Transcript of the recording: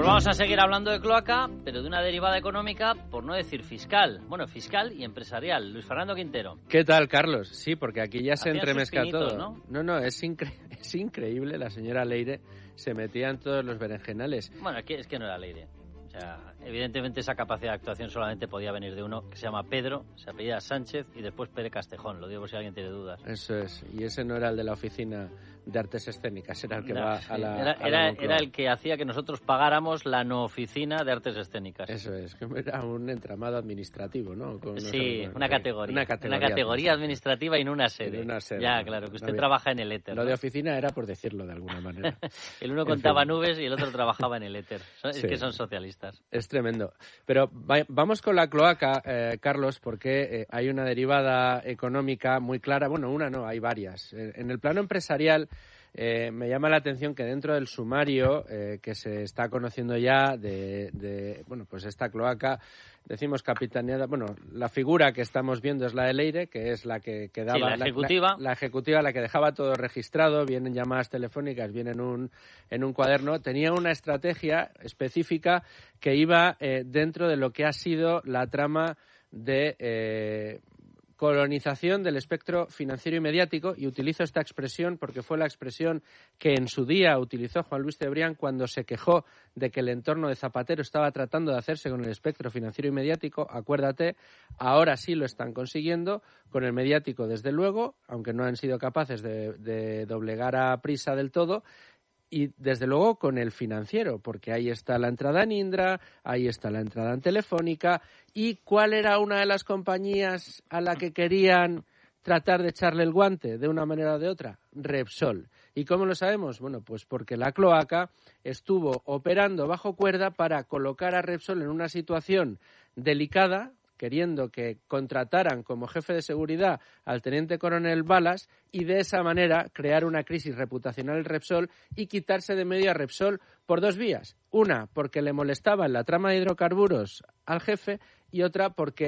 Vamos a seguir hablando de cloaca, pero de una derivada económica, por no decir fiscal. Bueno, fiscal y empresarial. Luis Fernando Quintero. ¿Qué tal, Carlos? Sí, porque aquí ya se entremezcla pinitos, todo. ¿no? Es increíble. La señora Leire se metía en todos los berenjenales. Bueno, es que no era Leire. O sea, evidentemente esa capacidad de actuación solamente podía venir de uno que se llama Pedro, se apellida Sánchez y después Pérez Castejón. Lo digo por si alguien tiene dudas. Eso es. Y ese no era el de la oficina de artes escénicas, era el que va a la... Era el que hacía que nosotros pagáramos la no oficina de artes escénicas. Eso es, que era un entramado administrativo, ¿no? Una categoría administrativa y no una sede. Ya, ¿no? Claro, que usted trabaja en el éter. Lo de oficina era por decirlo de alguna manera. El uno contaba nubes y el otro trabajaba en el éter. Es que son socialistas. Es tremendo. Pero vamos con la cloaca, Carlos, porque hay una derivada económica muy clara. Bueno, una no, hay varias. En el plano empresarial me llama la atención que dentro del sumario que se está conociendo ya de pues esta cloaca, decimos capitaneada, la figura que estamos viendo es la de Leire, que es la que daba... Sí, la ejecutiva. La ejecutiva, la que dejaba todo registrado, vienen llamadas telefónicas, viene en un cuaderno. Tenía una estrategia específica que iba dentro de lo que ha sido la trama de... colonización del espectro financiero y mediático, y utilizo esta expresión porque fue la expresión que en su día utilizó Juan Luis Cebrián cuando se quejó de que el entorno de Zapatero estaba tratando de hacerse con el espectro financiero y mediático. Acuérdate, ahora sí lo están consiguiendo, con el mediático desde luego, aunque no han sido capaces de doblegar a Prisa del todo, y desde luego con el financiero, porque ahí está la entrada en Indra, ahí está la entrada en Telefónica. ¿Y cuál era una de las compañías a la que querían tratar de echarle el guante de una manera o de otra? Repsol. ¿Y cómo lo sabemos? Bueno, pues porque la cloaca estuvo operando bajo cuerda para colocar a Repsol en una situación delicada, queriendo que contrataran como jefe de seguridad al teniente coronel Balas y de esa manera crear una crisis reputacional en Repsol y quitarse de medio a Repsol por dos vías. Una, porque le molestaba en la trama de hidrocarburos al jefe, y otra porque